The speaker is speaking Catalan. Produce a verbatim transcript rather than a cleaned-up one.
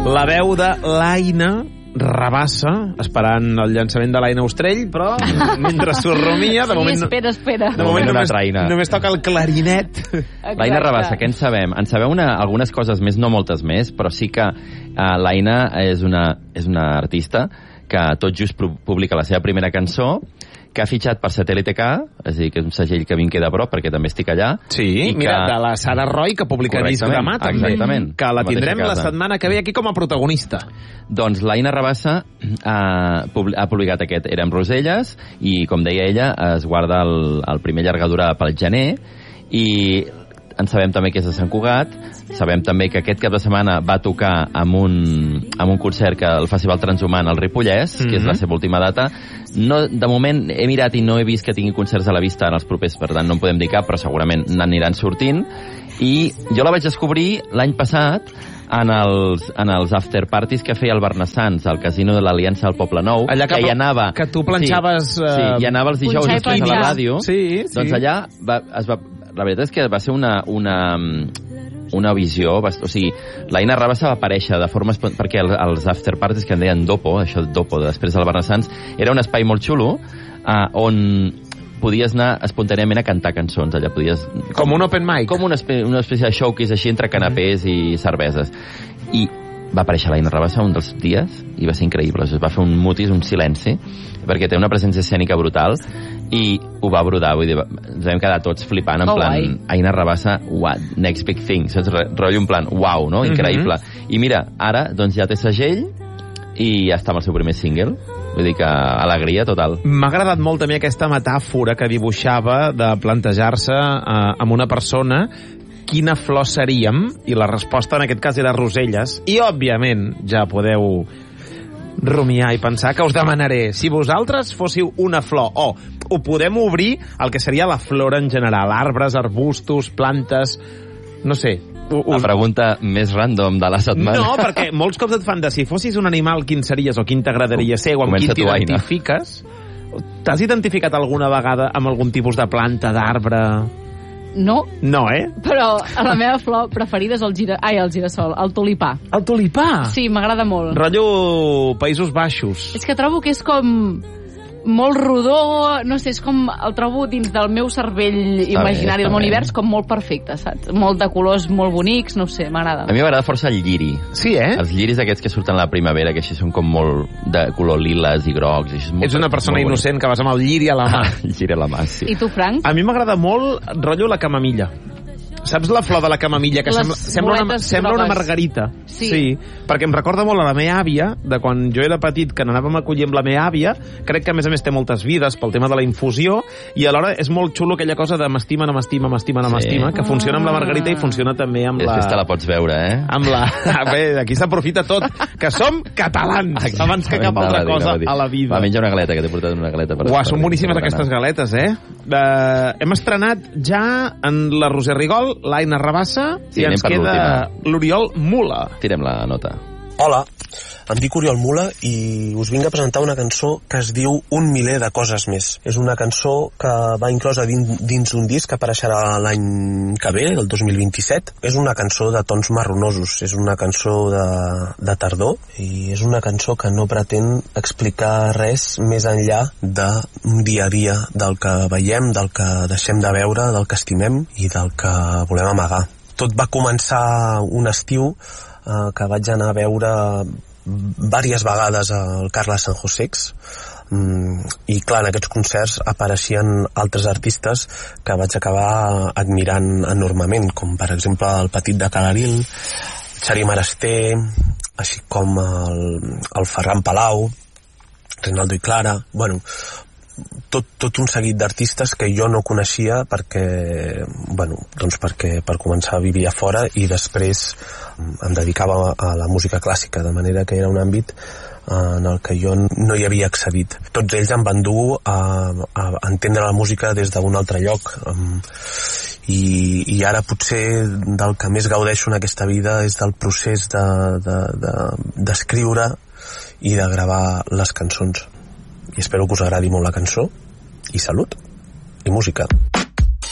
La veu de l'Aina Rabassa, esperant el llançament de l'Aina Ostrell, però mentre s'ho rumia, de moment... Sí, espera, espera. De moment només, només toca el clarinet. L'Aina Rabassa, què en sabem? En sabem una, algunes coses més, no moltes més, però sí que uh, l'Aina és una, és una artista que tot just publica la seva primera cançó, que ha fitxat per Satélite K, és a dir, que és un segell que a mi em queda a prop, perquè també estic allà. Sí, i mira, que... de la Sara Roy, que publica disc demà, també. Exactament. Que la tindrem la setmana que ve aquí com a protagonista. Doncs l'Aina Rabassa ha, ha publicat aquest Érem Roselles, i, com deia ella, es guarda el, el primer llargadura pel gener, i en sabem també que és de Sant Cugat, sabem també que aquest cap de setmana va tocar amb un, amb un concert que el Festival Transhumant al Ripollès, mm-hmm. que és la seva última data. No, de moment he mirat i no he vist que tingui concerts a la vista en els propers, per tant no en podem dir cap, però segurament n'aniran sortint. I jo la vaig descobrir l'any passat en els, en els afterparties que feia el Barnassans, al Casino de l'Aliança al Poble Nou, allà que, que hi anava... Que tu planxaves... Sí, sí, hi anava els dijous després a la ràdio. Sí, sí. Doncs allà va, es va... La veritat és que va ser una, una, una visió... O sigui, l'Aina Rabassa va aparèixer de forma... Perquè els, els afterparties que en deien Dopo, això Dopo, després del Barnassans, era un espai molt xulo eh, on podies anar espontàniament a cantar cançons. Allà podies... Com, com un open mic. Com una espècie, una espècie de showcase així entre canapés mm-hmm. i cerveses. I va aparèixer l'Aina Rabassa un dels dies i va ser increïble. Es va fer un mutis, un silenci, perquè té una presència escènica brutal i ho va brodar, vull dir, ens vam quedar tots flipant, en oh, plan, guai. Aina Rabassa, what, next big thing, saps? Rotllo en plan, uau, no? Increïble. Mm-hmm. I mira, ara, doncs ja té segell i ja està amb el seu primer single. Vull dir que alegria total. M'ha agradat molt també aquesta metàfora que dibuixava de plantejar-se eh, amb una persona quina flor seríem, i la resposta en aquest cas era Roselles, i òbviament ja podeu rumiar i pensar que us demanaré si vosaltres fóssiu una flor, o ho podem obrir el que seria la flora en general, arbres, arbustos, plantes, no sé. Us... La pregunta més random de la setmana. No, perquè molts cops et fan de si fossis un animal, quin series o quin t'agradaria ser, o amb quin t'identifiques. T'has identificat alguna vegada amb algun tipus de planta, d'arbre? No. No, eh? Però la meva flor preferida és el gira... Ai, el girassol, el tulipà. El tulipà? Sí, m'agrada molt. Rotllo Països Baixos. És que trobo que és com molt rodó, no sé, és com el trobo dins del meu cervell està imaginari, del meu univers, com molt perfecte, saps? Molt de colors molt bonics, no sé, m'agrada. A mi m'agrada força el lliri. Sí, eh? Els lliris aquests que surten a la primavera, que així són com molt de color liles i grocs. Així és molt, ets una persona innocent que vas amb el lliri a la mà. El lliri a la mà, sí. I tu, Frank? A mi m'agrada molt, rotllo, la camamilla. Saps la flor de la camamilla, que sembla, sembla, una, sembla una margarita? Sí. Sí, perquè em recorda molt a la meva àvia, de quan jo era petit, que n'anàvem a collir amb la meva àvia. Crec que, a més a més, té moltes vides pel tema de la infusió, i alhora és molt xulo aquella cosa de m'estima, no m'estima, m'estima, no m'estima, sí. que funciona amb la margarita i funciona també amb la... És que la pots veure, eh? Amb la... Bé, aquí s'aprofita tot, que som catalans, exactament, abans que cap altra cosa a la vida. Va, menja una galeta, que t'he portat una galeta. Per Uau, són boníssimes aquestes galetes, eh? Uh, hem estrenat ja en la Roser Rigol, l'Aina Rabassa, sí, i ens queda l'Oriol Mula. Tirem la nota. Hola, em dic Oriol Mula i us vinc a presentar una cançó que es diu Un miler de coses més. És una cançó que va inclosa dins, dins un disc que apareixerà l'any que ve, el dos mil vint-i-set. És una cançó de tons marronosos, és una cançó de, de tardor, i és una cançó que no pretén explicar res més enllà d'un dia a dia, del que veiem, del que deixem de veure, del que estimem i del que volem amagar. Tot va començar un estiu eh, que vaig anar a veure diverses vegades al Carles San Josex, mm, i clar, en aquests concerts apareixien altres artistes que vaig acabar admirant enormement, com per exemple el Petit de Calaril, Xavier Marasté, així com el, el Ferran Palau, Reinaldo i Clara, bueno, tot, tot un seguit d'artistes que jo no coneixia perquè, bueno, doncs perquè per començar a vivir a fora i després em dedicava a la música clàssica, de manera que era un àmbit en el que jo no hi havia accedit. Tots ells em van dur a, a entendre la música des d'un altre lloc, i, i ara potser del que més gaudeixo en aquesta vida és del procés de, de, de, d'escriure i de gravar les cançons. I espero que us agradi molt la cançó, i salut, i música.